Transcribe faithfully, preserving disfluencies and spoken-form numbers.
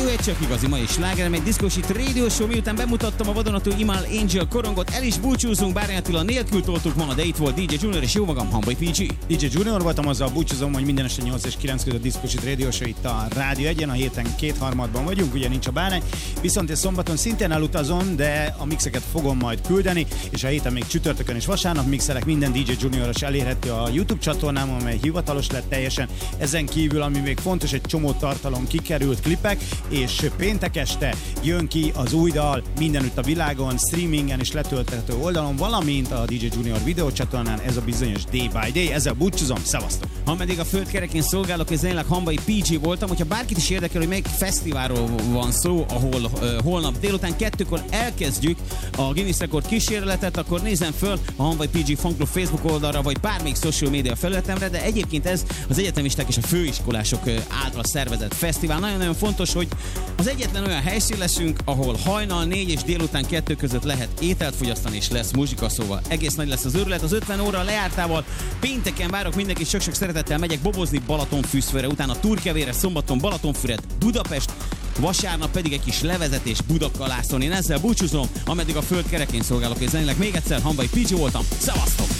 egy csak igazi mai sláger, egy diszkósít Radio Show. Miután bemutattam a vadonatúj Imal Angel korongot, el is búcsúzunk, Bárányi Attila nélkül toltuk ma, de itt volt dé dzsé Junior és jó magam, Hambai pé gé. dé dzsé Junior voltam, azzal búcsúzom, hogy minden este nyolc és kilenc között diszkósít Radio Show itt a Rádió egyen, a héten kétharmadban vagyunk, ugye nincs a Bárány, viszont és szombaton szintén elutazom, de a mixeket fogom majd küldeni, és a héten még csütörtökön és vasárnap mixelek, minden dé dzsé Junioros elérhető a YouTube csatornám, amely hivatalos lett teljesen. Ezen kívül, ami még fontos, egy csomó tartalom kikerült klipek, és péntek este jön ki az új dal mindenütt a világon, streamingen és letölthető oldalon, valamint a dé dzsé Junior videócsatornán, ez a bizonyos Day by Day. Ezzel búcsúzom, szevasztok! Ha meddig a földkerekén szolgálok, és zenélek Hambai pé gé voltam, hogyha bárkit is érdekel, hogy melyik fesztiválról van szó, ahol uh, holnap délután kettőkor elkezdjük a Guinness Rekord kísérletet, akkor nézzen föl a Hambai pé gé Fanclub Facebook oldalra, vagy bármelyik social media felületemre, de egyébként ez az egyetemisták és a főiskolások uh, által szervezett fesztivál. Nagyon-nagyon fontos, hogy az egyetlen olyan helyszín leszünk, ahol hajnal négy és délután kettő között lehet ételt fogyasztani, és lesz muzsika, szóval egész nagy lesz az őrület. Az ötven óra lejártával pénteken várok mindenkit, sok-sok szeretettel megyek bobozni Balatonfüszfőre, utána Turkevére, szombaton Balatonfüred, Budapest, vasárnap pedig egy kis levezetés Budakalászon. Én ezzel búcsúzom, ameddig a föld kerekén szolgálok és zenélek. Még egyszer Hambai pé gé voltam, szevasztok!